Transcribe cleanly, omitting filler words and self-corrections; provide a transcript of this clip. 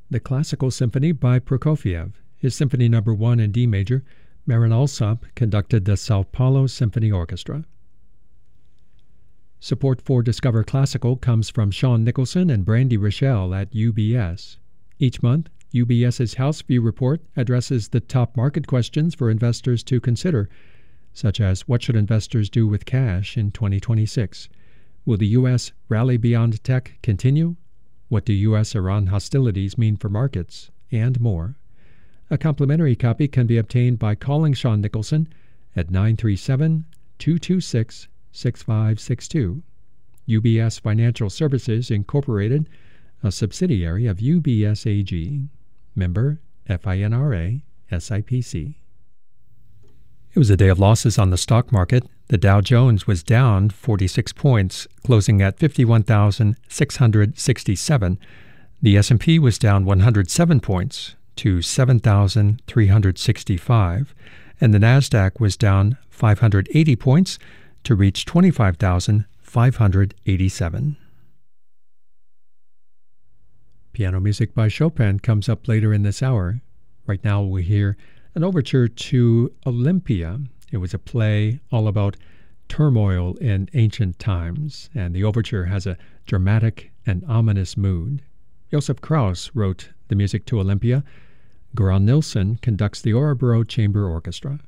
the Classical Symphony by Prokofiev. His Symphony No. 1 in D major, Marin Alsop conducted the Sao Paulo Symphony Orchestra. Support for Discover Classical comes from Sean Nicholson and Brandy Rochelle at UBS. Each month, UBS's House View Report addresses the top market questions for investors to consider, such as what should investors do with cash in 2026? Will the U.S. rally beyond tech continue? What do U.S.-Iran hostilities mean for markets? And more. A complimentary copy can be obtained by calling Sean Nicholson at 937-226-6562. UBS Financial Services Incorporated, a subsidiary of UBS AG. Member FINRA SIPC. It was a day of losses on the stock market. The Dow Jones was down 46 points, closing at 51,667. The S&P was down 107 points to 7,365, and the Nasdaq was down 580 points to reach 25,587. Piano music by Chopin comes up later in this hour. Right now we hear an overture to Olympia. It was a play all about turmoil in ancient times, and the overture has a dramatic and ominous mood. Josef Krauss wrote the music to Olympia. Goran Nilsson conducts the Orebro Chamber Orchestra.